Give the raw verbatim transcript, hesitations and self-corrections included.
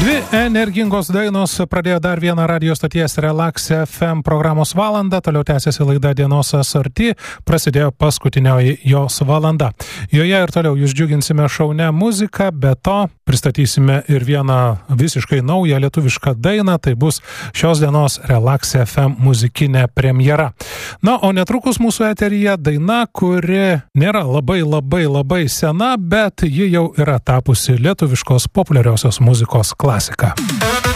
Dvi energingos dainos pradėjo dar vieną radio stoties Relax F M programos valandą, toliau tęsiasi laida Dienos asorti, prasidėjo paskutinioji jos valanda. Joje ir toliau jūs džiuginsime šaunę muziką, be to pristatysime ir vieną visiškai naują lietuvišką dainą, tai bus šios dienos Relax F M muzikinė premjera. Na, o netrukus mūsų eteryje daina, kuri nėra labai labai labai sena, bet ji jau yra tapusi lietuviškos populiariosios muzikos klasika.